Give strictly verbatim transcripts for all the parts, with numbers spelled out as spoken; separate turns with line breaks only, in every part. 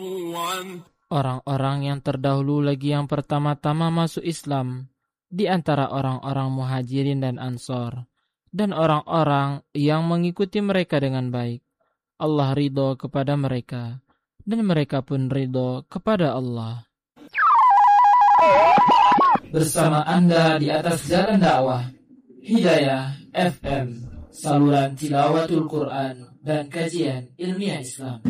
Orang-orang yang terdahulu lagi yang pertama-tama masuk Islam di antara orang-orang Muhajirin dan Ansor, dan orang-orang yang mengikuti mereka dengan baik. Allah ridho kepada mereka, dan mereka pun ridho kepada Allah. Bersama Anda di atas jalan dakwah Hidayah F M, saluran tilawatul Quran dan kajian ilmiah Islam.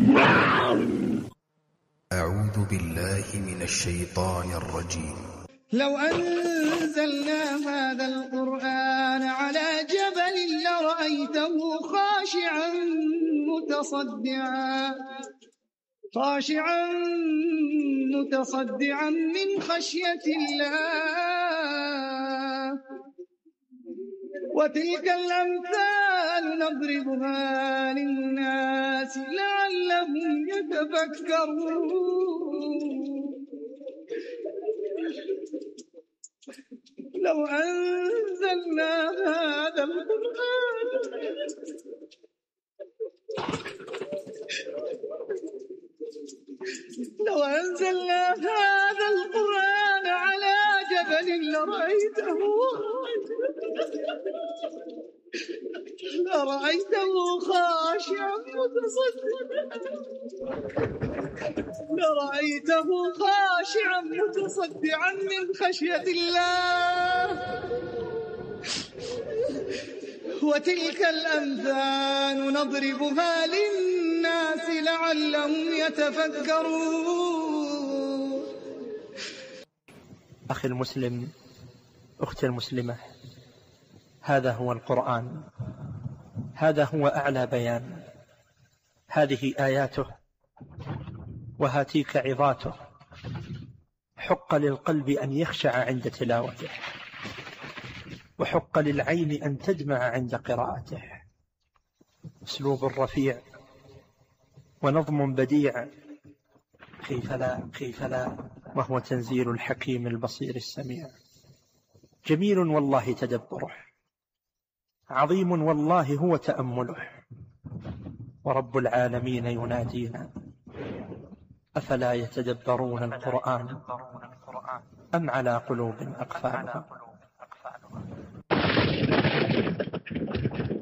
أعوذ بالله من الشيطان الرجيم.
لو أنزلنا هذا القرآن على جبل لرأيته خاشعا متصدعا خاشعا متصدعا من خشية الله وتلك الأمثال نضربها للناس لعلهم يتفكرون. لو أنزلنا هذا القرآن لو أنزلنا هذا القرآن على جبل لرأيته لرأيته خاشعا متصدعا لرأيته خاشعا متصدعا من خشية الله وتلك الأمثال نضربها للناس لعلهم يتفكرون.
أخي المسلم، أختي المسلمة، هذا هو القرآن، هذا هو أعلى بيان، هذه آياته وهاتيك عظاته. حق للقلب أن يخشع عند تلاوته، وحق للعين أن تدمع عند قراءته. أسلوب رفيع ونظم بديع، كيف لا كيف لا وهو تنزيل الحكيم البصير السميع. جميل والله تدبره، عظيم والله هو تأمله، ورب العالمين ينادينا: أفلا يتدبرون القرآن أم على قلوب أقفالها.